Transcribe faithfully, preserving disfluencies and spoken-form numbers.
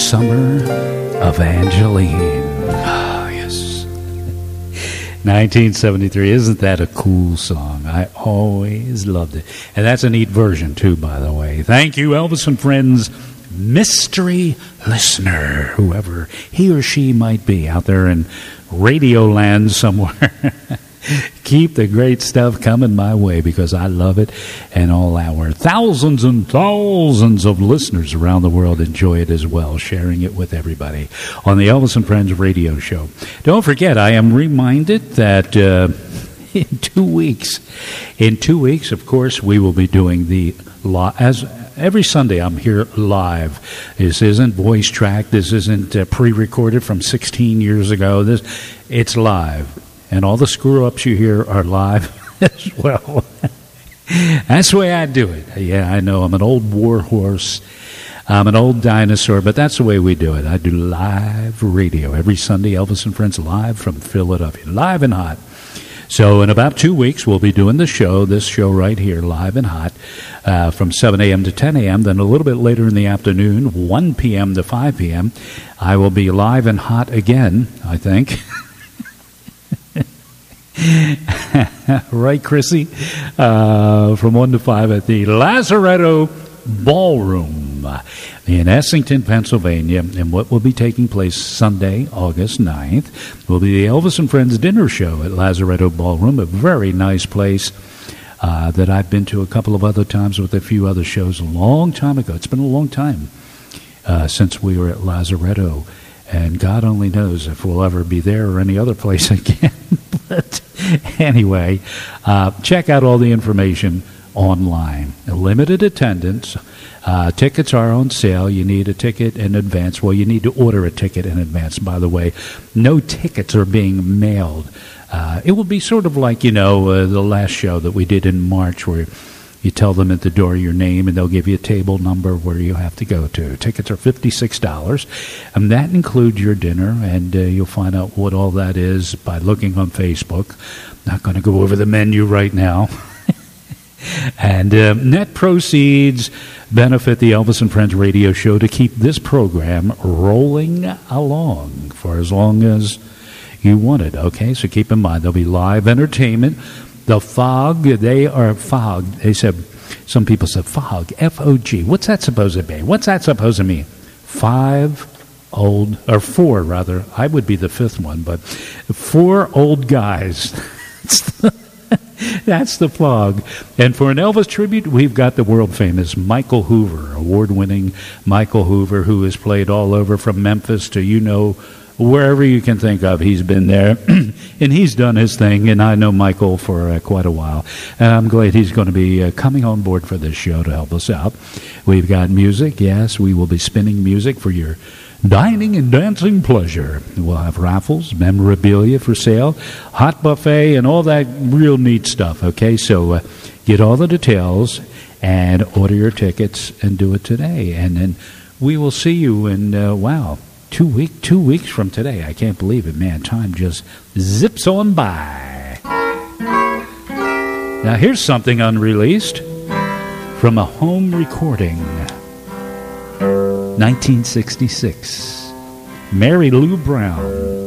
Summer of Angeline. Ah, yes. nineteen seventy-three. Isn't that a cool song? I always loved it. And that's a neat version, too, by the way. Thank you, Elvis and Friends mystery listener, whoever he or she might be out there in radio land somewhere. Keep the great stuff coming my way because I love it, and all our thousands and thousands of listeners around the world enjoy it as well, sharing it with everybody on the Elvis and Friends radio show. Don't forget, I am reminded that uh, in two weeks, in two weeks, of course, we will be doing the law as every Sunday. I'm here live. This isn't voice track. This isn't uh, pre-recorded from sixteen years ago. This, it's live. And all the screw-ups you hear are live as well. That's the way I do it. Yeah, I know I'm an old war horse. I'm an old dinosaur, but that's the way we do it. I do live radio every Sunday, Elvis and Friends live from Philadelphia, live and hot. So in about two weeks, we'll be doing the show, this show right here, live and hot, uh, from seven a.m. to ten a.m. Then a little bit later in the afternoon, one p.m. to five p.m., I will be live and hot again, I think. Right, Chrissy? Uh, from one to five at the Lazaretto Ballroom in Essington, Pennsylvania. And what will be taking place Sunday, August ninth, will be the Elvis and Friends dinner show at Lazaretto Ballroom, a very nice place uh, that I've been to a couple of other times with a few other shows a long time ago. It's been a long time uh, since we were at Lazaretto. And God only knows if we'll ever be there or any other place again. But anyway, uh, check out all the information online. A limited attendance. Uh, tickets are on sale. You need a ticket in advance. Well, you need to order a ticket in advance, by the way. No tickets are being mailed. Uh, it will be sort of like, you know, uh, the last show that we did in March where you tell them at the door your name, and they'll give you a table number where you have to go to. Tickets are fifty-six dollars, and that includes your dinner, and uh, you'll find out what all that is by looking on Facebook. Not going to go over the menu right now. And uh, net proceeds benefit the Elvis and Friends radio show to keep this program rolling along for as long as you want it, okay? So keep in mind, there'll be live entertainment. The Fog, they are Fog. They said, some people said Fog, F O G. What's that supposed to be? What's that supposed to mean? Five old, or four rather. I would be the fifth one, but four old guys. That's the Fog. And for an Elvis tribute, we've got the world-famous Michael Hoover, award-winning Michael Hoover, who has played all over from Memphis to, you know, wherever you can think of, he's been there. And he's done his thing, and I know Michael for uh, quite a while. And I'm glad he's going to be uh, coming on board for this show to help us out. We've got music. Yes, we will be spinning music for your dining and dancing pleasure. We'll have raffles, memorabilia for sale, hot buffet, and all that real neat stuff, okay? So uh, get all the details and order your tickets and do it today. And then we will see you in, uh, wow, Two week, two weeks from today. I can't believe it, man. Time just zips on by. Now here's something unreleased from a home recording. nineteen sixty-six. Mary Lou Brown.